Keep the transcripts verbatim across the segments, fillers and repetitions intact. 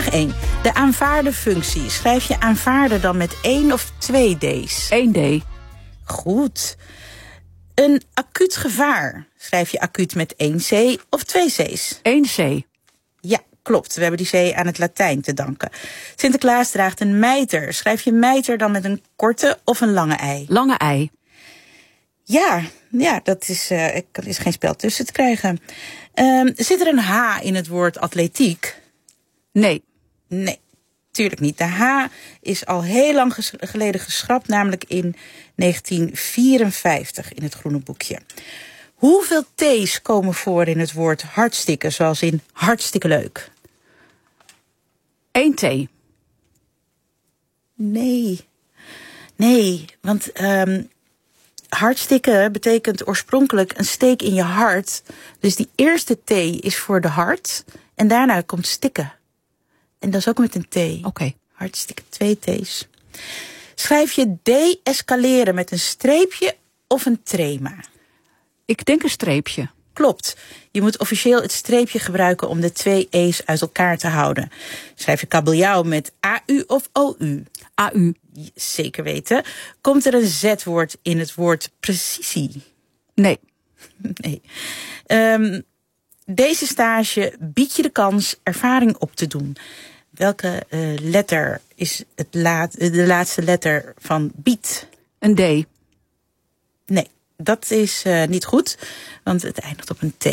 één. De aanvaarde functie. Schrijf je aanvaarde dan met één of twee D's? één D. Goed. Een acuut gevaar. Schrijf je acuut met één C of twee C's? één C. Ja, klopt. We hebben die C aan het Latijn te danken. Sinterklaas draagt een mijter. Schrijf je mijter dan met een korte of een lange ei? Lange ei. Ja, ja, dat is, uh, er is geen spel tussen te krijgen. Uh, zit er een H in het woord atletiek? Nee. Nee, tuurlijk niet. De H is al heel lang ges- geleden geschrapt, namelijk in negentien vierenvijftig in het groene boekje. Hoeveel T's komen voor in het woord hartstikke, zoals in hartstikke leuk? één T. Nee, nee, want um, hartstikke betekent oorspronkelijk een steek in je hart. Dus die eerste T is voor de hart en daarna komt stikken. En dat is ook met een T. Oké. Okay. Hartstikke, twee T's. Schrijf je de-escaleren met een streepje of een trema? Ik denk een streepje. Klopt. Je moet officieel het streepje gebruiken om de twee E's uit elkaar te houden. Schrijf je kabeljauw met A U of O U? A U. Zeker weten. Komt er een Z-woord in het woord precisie? Nee. Nee. Um, deze stage biedt je de kans ervaring op te doen. Welke uh, letter is het laat, de laatste letter van bied? Een D. Nee, dat is uh, niet goed, want het eindigt op een T.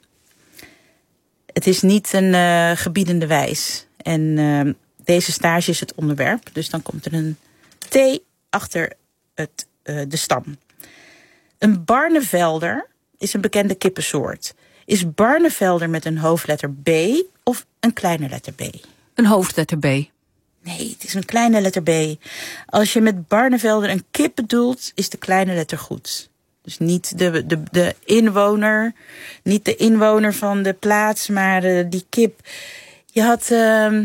Het is niet een uh, gebiedende wijs. En uh, deze stage is het onderwerp, dus dan komt er een T achter het, uh, de stam. Een Barnevelder is een bekende kippensoort. Is Barnevelder met een hoofdletter B of een kleine letter B? Een hoofdletter B. Nee, het is een kleine letter B. Als je met Barnevelder een kip bedoelt, is de kleine letter goed. Dus niet de, de, de inwoner, niet de inwoner van de plaats, maar uh, die kip. Je had uh,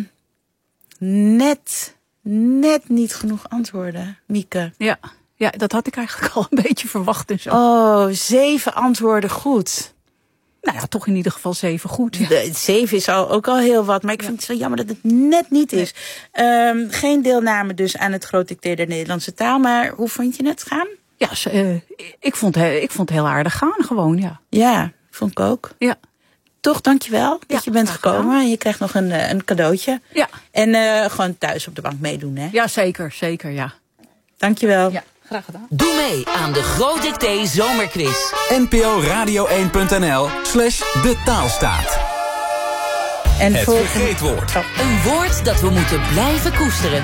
net, net niet genoeg antwoorden, Mieke. Ja, ja, dat had ik eigenlijk al een beetje verwacht en zo. Oh, zeven antwoorden goed. Nou ja, toch in ieder geval zeven goed. Ja. De, zeven is al, ook al heel wat, maar ik ja. vind het zo jammer dat het net niet is. Nee. Um, geen deelname dus aan het Groot Dicté der Nederlandse taal, maar hoe vond je het gaan? Ja, uh, ik, vond, ik vond het heel aardig gaan gewoon, ja. Ja, vond ik ook. Ja. Toch, dankjewel dat ja, je bent gekomen. En je krijgt nog een, een cadeautje. Ja. En uh, gewoon thuis op de bank meedoen, hè? Ja, zeker, zeker, ja. Dankjewel. Ja. Graag gedaan. Doe mee aan de Groot Dicté Zomerquiz. N P O Radio één punt N L slash de taalstaat. En het volgende... vergeetwoord. Oh. Een woord dat we moeten blijven koesteren.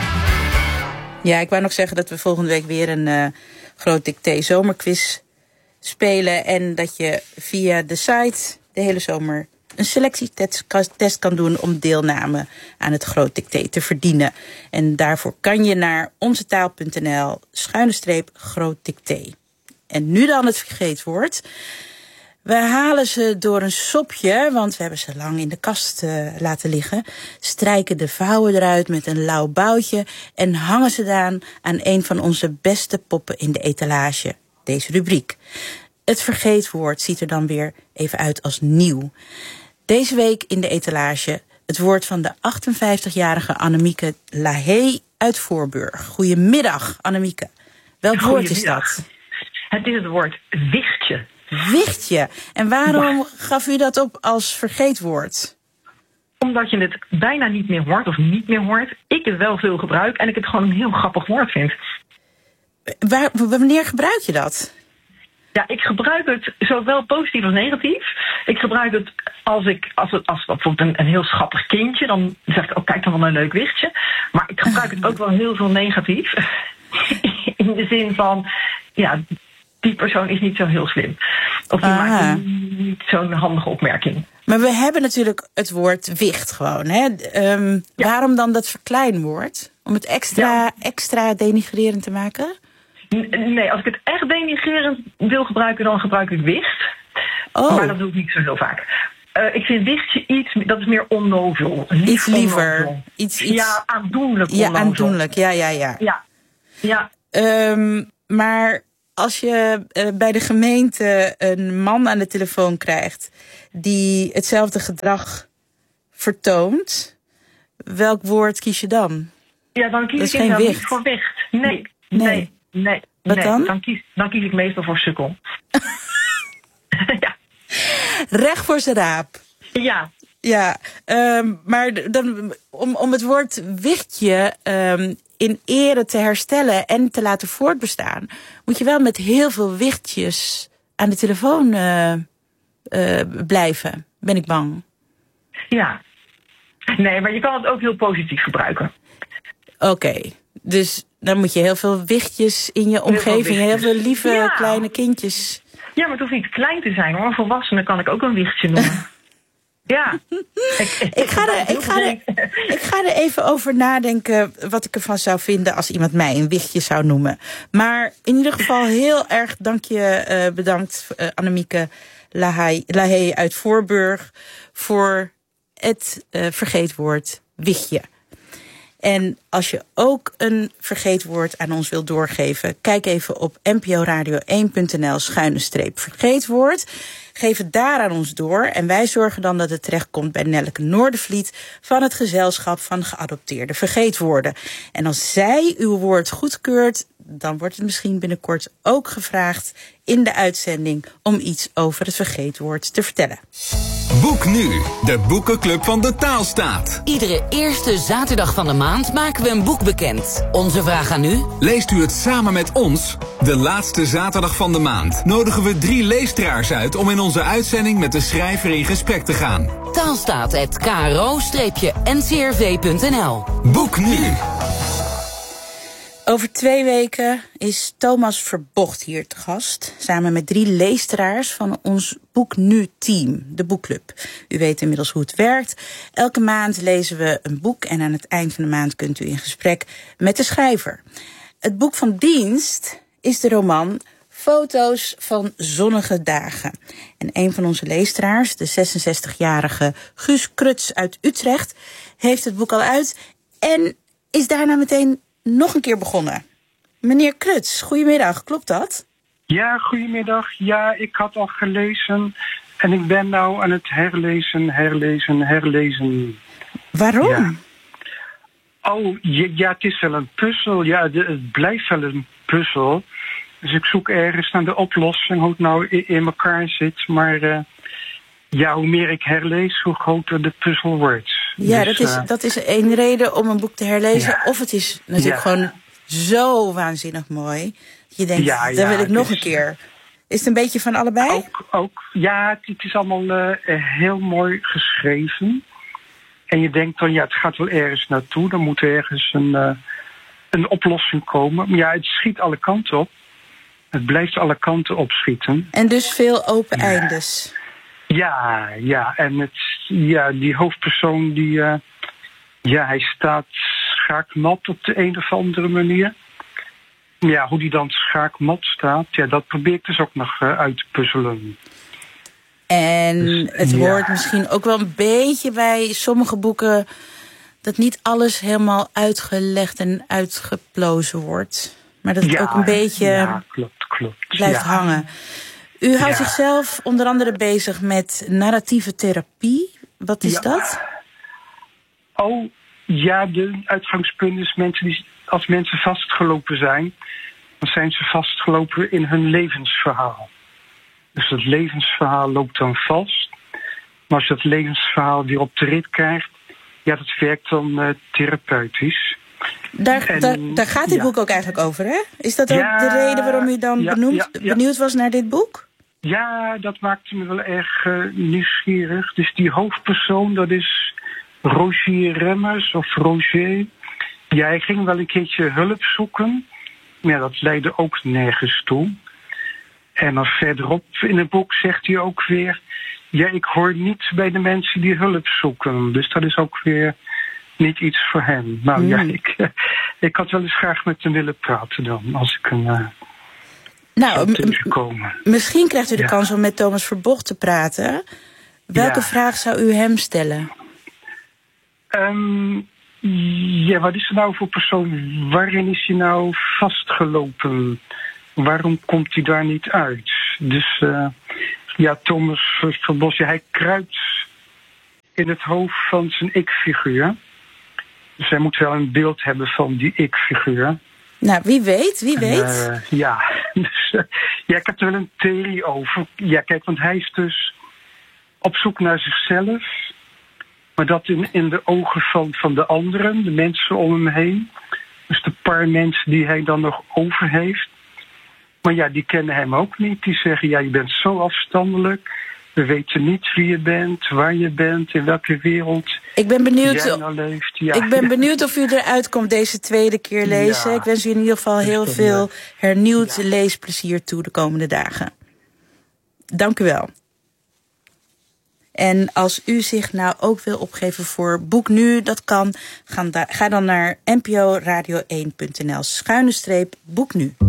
Ja, ik wou nog zeggen dat we volgende week weer een uh, Groot Dicté Zomerquiz spelen. En dat je via de site de hele zomer een selectietest kan doen om deelname aan het Groot Dicté te verdienen. En daarvoor kan je naar onzetaal punt n l schuine streep Groot Dicté. En nu dan het vergeetwoord. We halen ze door een sopje, want we hebben ze lang in de kast uh, laten liggen. Strijken de vouwen eruit met een lauw boutje en hangen ze dan aan een van onze beste poppen in de etalage. Deze rubriek. Het vergeetwoord ziet er dan weer even uit als nieuw. Deze week in de etalage het woord van de achtenvijftigjarige Annemieke Lahey uit Voorburg. Goedemiddag, Annemieke. Welk woord is dat? Het is het woord wichtje. Wichtje. En waarom ja. gaf u dat op als vergeetwoord? Omdat je het bijna niet meer hoort of niet meer hoort. Ik het wel veel gebruik en ik het gewoon een heel grappig woord vind. Waar, wanneer gebruik je dat? Ja, ik gebruik het zowel positief als negatief. Ik gebruik het als ik, als het, als bijvoorbeeld een, een heel schattig kindje, dan zeg ik, oh kijk dan wel een leuk wichtje. Maar ik gebruik het ook wel heel veel negatief. In de zin van, ja, die persoon is niet zo heel slim. Of die ah. maakt niet zo'n handige opmerking. Maar we hebben natuurlijk het woord wicht gewoon, hè? Um, ja. Waarom dan dat verkleinwoord? Om het extra, ja. extra denigrerend te maken? Nee, als ik het echt denigrerend wil gebruiken, dan gebruik ik wicht. Oh. Maar dat doe ik niet zo heel vaak. Uh, ik vind wichtje iets, dat is meer onnozel. Lief iets liever. Onnozel. Iets, iets... Ja, aandoenlijk onnozel. Ja, aandoenlijk. Ja, ja, ja. Ja. ja. Um, maar als je uh, bij de gemeente een man aan de telefoon krijgt die hetzelfde gedrag vertoont, welk woord kies je dan? Ja, dan kies Dat is ik geen inderdaad wicht. niet voor wicht. Nee, Nee. nee, nee. Wat nee. dan? Dan kies, dan kies ik meestal voor sukkel. ja. Recht voor zijn raap. Ja. Ja, um, maar dan, om, om het woord wichtje um, in ere te herstellen en te laten voortbestaan, moet je wel met heel veel wichtjes aan de telefoon uh, uh, blijven, ben ik bang. Ja. Nee, maar je kan het ook heel positief gebruiken. Oké, okay. Dus dan moet je heel veel wichtjes in je omgeving, heel veel, heel veel lieve ja. kleine kindjes. Ja, maar het hoeft niet klein te zijn hoor. Een volwassene kan ik ook een wichtje noemen. Ja. Ik, ik, ik, ga er, ik, ga er, ik ga er even over nadenken wat ik ervan zou vinden als iemand mij een wichtje zou noemen. Maar in ieder geval heel erg dank je, uh, bedankt uh, Annemieke Lahey uit Voorburg voor het uh, vergeetwoord wichtje. En als je ook een vergeetwoord aan ons wilt doorgeven, kijk even op n p o radio één punt n l schuine streep vergeetwoord. Geef het daar aan ons door en wij zorgen dan dat het terechtkomt bij Nelleke Noordervliet van het gezelschap van geadopteerde vergeetwoorden. En als zij uw woord goedkeurt, dan wordt het misschien binnenkort ook gevraagd in de uitzending om iets over het vergeetwoord te vertellen. Boek nu, de boekenclub van de Taalstaat. Iedere eerste zaterdag van de maand maken we een boek bekend. Onze vraag aan u? Leest u het samen met ons? De laatste zaterdag van de maand nodigen we drie leestraars uit om in onze uitzending met de schrijver in gesprek te gaan. Taalstaat at k r o n c r v punt n l. Boek nu! Over twee weken is Thomas Verbocht hier te gast, samen met drie leesteraars van ons Boek Nu-team, de boekclub. U weet inmiddels hoe het werkt. Elke maand lezen we een boek en aan het eind van de maand kunt u in gesprek met de schrijver. Het boek van dienst is de roman Foto's van zonnige dagen. En een van onze leesteraars, de zesenzestigjarige Guus Kruts uit Utrecht, heeft het boek al uit en is daarna meteen nog een keer begonnen. Meneer Kruts, goedemiddag, klopt dat? Ja, goedemiddag. Ja, ik had al gelezen en ik ben nou aan het herlezen, herlezen, herlezen. Waarom? Ja. Oh, ja, ja, het is wel een puzzel. Ja, de, het blijft wel een puzzel. Dus ik zoek ergens naar de oplossing, hoe het nou in, in elkaar zit. Maar uh, ja, hoe meer ik herlees, hoe groter de puzzel wordt. Ja, dus, dat, is, uh, dat is één reden om een boek te herlezen. Ja. Of het is natuurlijk ja. gewoon zo waanzinnig mooi. Dat je denkt, ja, ja, dat wil ik nog is, een keer. Is het een beetje van allebei? Ook, ook ja, het is allemaal uh, heel mooi geschreven. En je denkt dan, ja, het gaat wel ergens naartoe. Dan moet ergens een, uh, een oplossing komen. Maar ja, het schiet alle kanten op. Het blijft alle kanten opschieten. En dus veel open eindes. Ja, ja. En het, ja, die hoofdpersoon, die, uh, ja, hij staat schaakmat op de een of andere manier. Ja, hoe die dan schaakmat staat, ja, dat probeer ik dus ook nog uh, uit te puzzelen. En dus, het ja. hoort misschien ook wel een beetje bij sommige boeken dat niet alles helemaal uitgelegd en uitgeplozen wordt. Maar dat het ja, ook een beetje ja, klopt, klopt. blijft ja. hangen. U houdt ja. zichzelf onder andere bezig met narratieve therapie. Wat is ja. dat? Oh, ja, de uitgangspunt is mensen die, als mensen vastgelopen zijn, dan zijn ze vastgelopen in hun levensverhaal. Dus het levensverhaal loopt dan vast. Maar als je het levensverhaal weer op de rit krijgt, ja, dat werkt dan uh, therapeutisch. Daar, en, daar, daar gaat dit ja. boek ook eigenlijk over, hè? Is dat ook ja, de reden waarom u dan ja, benoemd, ja, ja. benieuwd was naar dit boek? Ja, dat maakte me wel erg uh, nieuwsgierig. Dus die hoofdpersoon, dat is Rogier Remmers of Roger. Ja, hij ging wel een keertje hulp zoeken. Maar ja, dat leidde ook nergens toe. En dan verderop in het boek zegt hij ook weer, ja, ik hoor niet bij de mensen die hulp zoeken. Dus dat is ook weer niet iets voor hem. Nou mm. ja, ik, uh, ik had wel eens graag met hem willen praten dan, als ik een uh, nou, m- misschien krijgt u de ja. kans om met Thomas Verbocht te praten. Welke ja. vraag zou u hem stellen? Um, ja, wat is er nou voor persoon? Waarin is hij nou vastgelopen? Waarom komt hij daar niet uit? Dus uh, ja, Thomas Verbocht, hij kruipt in het hoofd van zijn ik-figuur. zij moet wel een beeld hebben van die ik-figuur. Nou, wie weet, wie weet. Uh, ja, dus, uh, ja, ik heb er wel een theorie over. Ja, kijk, want hij is dus op zoek naar zichzelf. Maar dat in, in de ogen van, van de anderen, de mensen om hem heen. Dus de paar mensen die hij dan nog over heeft. Maar ja, die kennen hem ook niet. Die zeggen, ja, je bent zo afstandelijk. We weten niet wie je bent, waar je bent, in welke wereld ik ben benieuwd, jij nou leeft. Ja. Ik ben benieuwd of u eruit komt deze tweede keer lezen. Ja. Ik wens u in ieder geval heel veel hernieuwd ja. leesplezier toe de komende dagen. Dank u wel. En als u zich nou ook wil opgeven voor Boek Nu, dat kan. Ga dan naar n p o radio één punt n l schuine streep Boek Nu.